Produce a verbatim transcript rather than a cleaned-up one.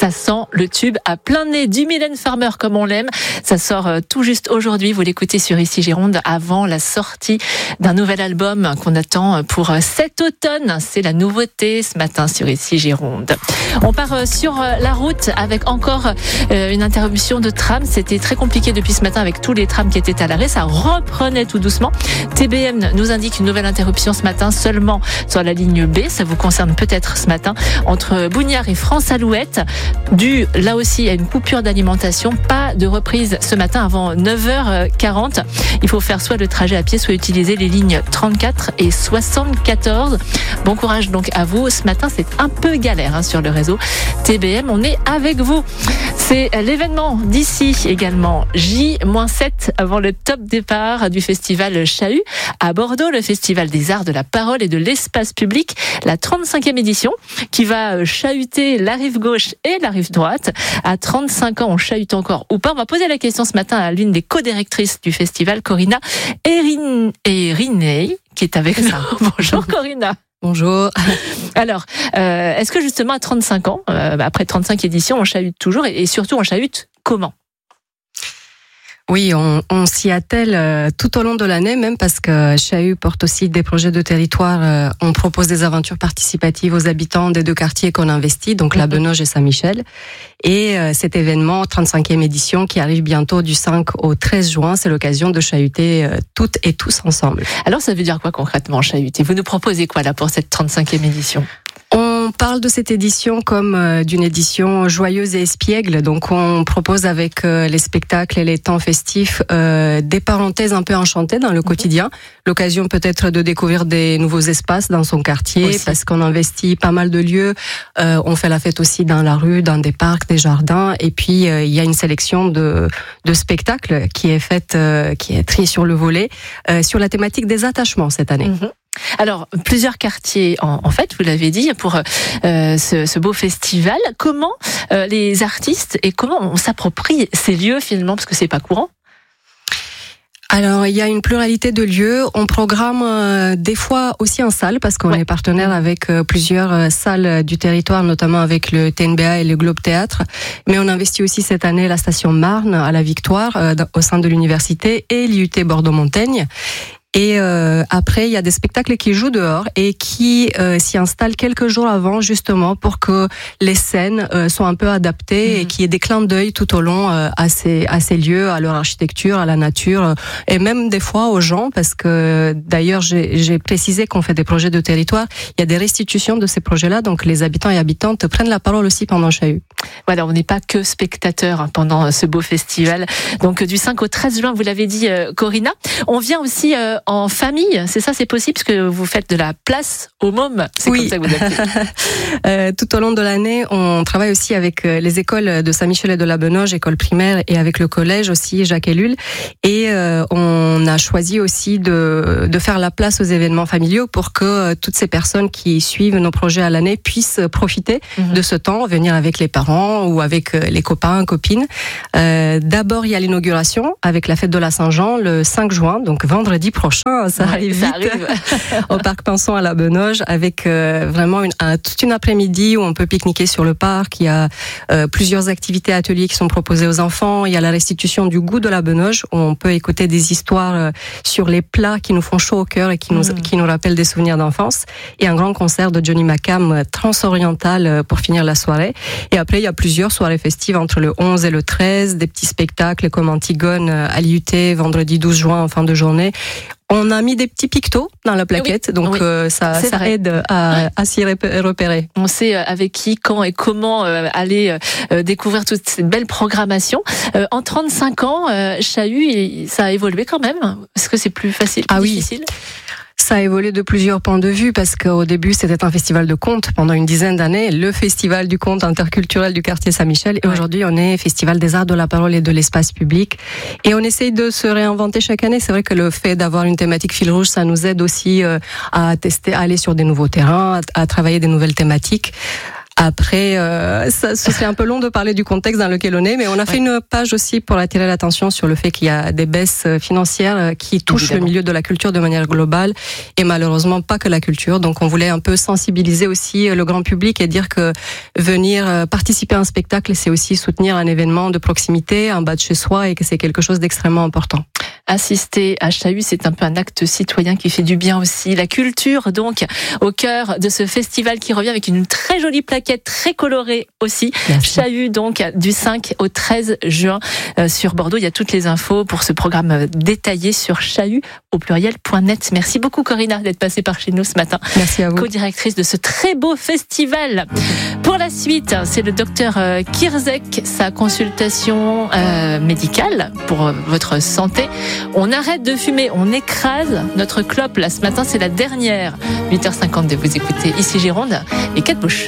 Ça sent le tube à plein nez du Mylène Farmer comme on l'aime. Ça sort tout juste aujourd'hui. Vous l'écoutez sur Ici Gironde avant la sortie d'un nouvel album qu'on attend pour cet automne. C'est la nouveauté ce matin sur Ici Gironde. On part sur la route avec encore une interruption de tram. C'était très compliqué depuis ce matin avec tous les trams qui étaient à l'arrêt. Ça reprenait tout doucement. T B M nous indique une nouvelle interruption ce matin seulement sur la ligne B. Ça vous concerne peut-être ce matin entre Bougnard et France-Alouette. Dû là aussi à une coupure d'alimentation. Pas de reprise ce matin avant neuf heures quarante. Il faut faire soit le trajet à pied, soit utiliser les lignes trente-quatre et soixante-quatorze. Bon courage donc à vous. Ce matin, c'est un peu galère hein, sur le réseau T B M. On est avec vous. C'est l'événement d'ici également. J sept avant le top départ du festival Chahut à Bordeaux, le festival des arts de la parole et de l'espace public, la trente-cinquième édition qui va chahuter la rive gauche et la rive droite. À trente-cinq ans, on chahute encore ou pas? On va poser la question ce matin à l'une des co-directrices du festival, Corinna Erinei, qui est avec nous. Bonjour Corinna. Bonjour. Alors, euh, est-ce que justement à trente-cinq ans, euh, après trente-cinq éditions, on chahute toujours et, et surtout on chahute comment? Oui, on, on s'y attelle euh, tout au long de l'année, même parce que Chahut porte aussi des projets de territoire. Euh, on propose des aventures participatives aux habitants des deux quartiers qu'on investit, donc la Benoge et Saint-Michel. Et euh, cet événement, trente-cinquième édition, qui arrive bientôt du cinq au treize juin, c'est l'occasion de chahuter euh, toutes et tous ensemble. Alors, ça veut dire quoi concrètement, chahuter? Vous nous proposez quoi là pour cette trente-cinquième édition? On parle de cette édition comme euh, d'une édition joyeuse et espiègle. Donc, on propose avec euh, les spectacles et les temps festifs euh, des parenthèses un peu enchantées dans le quotidien. L'occasion peut-être de découvrir des nouveaux espaces dans son quartier aussi, parce qu'on investit pas mal de lieux. Euh, on fait la fête aussi dans la rue, dans des parcs, des jardins. Et puis, euh, il y a une sélection de, de spectacles qui est faite, euh, qui est triée sur le volet, euh, sur la thématique des attachements cette année. Mmh. Alors, plusieurs quartiers, en, en fait, vous l'avez dit, pour euh, ce, ce beau festival. Comment euh, les artistes et comment on s'approprie ces lieux finalement, parce que c'est pas courant? Alors, il y a une pluralité de lieux. On programme euh, des fois aussi en salle parce qu'on ouais. est partenaire avec euh, plusieurs euh, salles du territoire, notamment avec le T N B A et le Globe Théâtre. Mais on investit aussi cette année la station Marne à la Victoire euh, au sein de l'université et l'I U T Bordeaux-Montaigne. Et euh, après, il y a des spectacles qui jouent dehors et qui euh, s'y installent quelques jours avant, justement, pour que les scènes euh, soient un peu adaptées mmh. et qu'il y ait des clins d'œil tout au long euh, à ces à ces lieux, à leur architecture, à la nature, euh, et même des fois aux gens, parce que d'ailleurs, j'ai, j'ai précisé qu'on fait des projets de territoire. Il y a des restitutions de ces projets-là, donc les habitants et habitantes prennent la parole aussi pendant Chahut. Voilà, on n'est pas que spectateurs hein, pendant ce beau festival. Donc du cinq au treize juin, vous l'avez dit, euh, Corinna. On vient aussi euh, en famille, c'est ça, c'est possible, parce que vous faites de la place aux mômes. C'est oui. comme ça que vous appelez. euh, tout au long de l'année, on travaille aussi avec les écoles de Saint-Michel et de la Benoge, école primaire, et avec le collège aussi, Jacques Ellul. Et euh, on a choisi aussi de, de faire la place aux événements familiaux pour que toutes ces personnes qui suivent nos projets à l'année puissent profiter mmh. de ce temps, venir avec les parents ou avec les copains, copines. Euh, d'abord, il y a l'inauguration avec la fête de la Saint-Jean le cinq juin, donc vendredi prochain. Ça ouais, arrive ça vite arrive. au parc Pinson à la Benoge avec euh, vraiment une, un, toute une après-midi où on peut pique-niquer sur le parc. Il y a euh, plusieurs activités ateliers qui sont proposées aux enfants. Il y a la restitution du goût de la Benoge où on peut écouter des histoires euh, sur les plats qui nous font chaud au cœur et qui nous, mmh. qui nous rappellent des souvenirs d'enfance. Et un grand concert de Johnny Macam euh, transoriental euh, pour finir la soirée. Et après, il y a plusieurs soirées festives entre le onze et le treize, des petits spectacles comme Antigone euh, à l'I U T vendredi douze juin en fin de journée. On a mis des petits pictos dans la plaquette, oui, donc oui, euh, ça, ça aide à, ouais. à s'y repérer. On sait avec qui, quand et comment euh, aller euh, découvrir toute cette belle programmation. Euh, en trente-cinq ans, euh, Chahut, ça a évolué quand même. Est-ce que c'est plus facile, plus ah difficile? Oui. Ça a évolué de plusieurs points de vue parce qu'au début, c'était un festival de contes pendant une dizaine d'années, le festival du conte interculturel du quartier Saint-Michel. Et ouais. aujourd'hui, on est festival des arts de la parole et de l'espace public. Et on essaye de se réinventer chaque année. C'est vrai que le fait d'avoir une thématique fil rouge, ça nous aide aussi à tester, à aller sur des nouveaux terrains, à travailler des nouvelles thématiques. Après, euh, ça, ce serait un peu long de parler du contexte dans lequel on est, mais on a ouais. fait une page aussi pour attirer l'attention sur le fait qu'il y a des baisses financières qui touchent Évidemment. le milieu de la culture de manière globale et malheureusement pas que la culture. Donc on voulait un peu sensibiliser aussi le grand public et dire que venir participer à un spectacle, c'est aussi soutenir un événement de proximité, en bas de chez soi et que c'est quelque chose d'extrêmement important. Assister à Chahut, c'est un peu un acte citoyen qui fait du bien aussi. La culture, donc, au cœur de ce festival qui revient avec une très jolie plaquette, très colorée aussi. Merci. Chahut, donc, du cinq au treize juin euh, sur Bordeaux. Il y a toutes les infos pour ce programme détaillé sur chahut au pluriel point net. Merci beaucoup, Corinna, d'être passée par chez nous ce matin. Merci à vous. Co-directrice de ce très beau festival. Pour la suite, c'est le docteur Kirzek, sa consultation euh, médicale pour votre santé. On arrête de fumer, on écrase notre clope. Là, ce matin, c'est la dernière. huit heures cinquante-deux, vous écoutez Ici Gironde et Kate Bush.